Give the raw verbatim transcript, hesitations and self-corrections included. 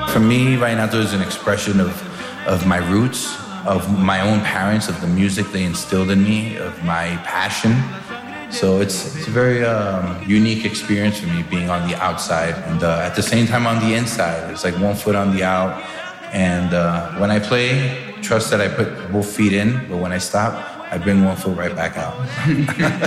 For me, Vallenato is an expression of, of my roots, of my own parents, of the music they instilled in me, of my passion. So it's, it's a very um, unique experience for me being on the outside and uh, at the same time on the inside. It's like one foot on the out. And uh, when I play, trust that I put both feet in, but when I stop, I bring one foot right back out.